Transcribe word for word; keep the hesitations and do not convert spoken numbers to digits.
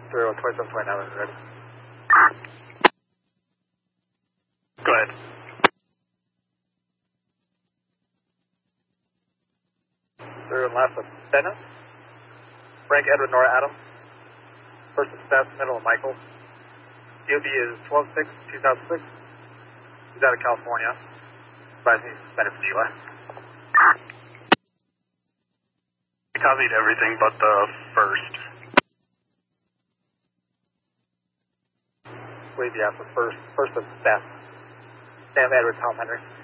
Zero, twenty-seven twenty-nine, ready. Go ahead. Zero and last of Bennett. Frank Edward Nora Adam. First of Steph, middle of Michael. D O B is twelve six two thousand six. He's out of California. Advise me suspended for D U I. I copied everything but the first. Wave, yeah, for first, first of Steph. Sam Edward, Tom Henry.